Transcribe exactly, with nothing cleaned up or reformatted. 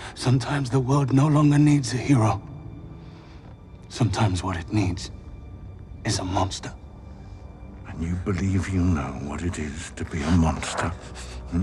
Sometimes the world no longer needs a hero. Sometimes what it needs is a monster. And you believe you know what it is to be a monster? Hmm?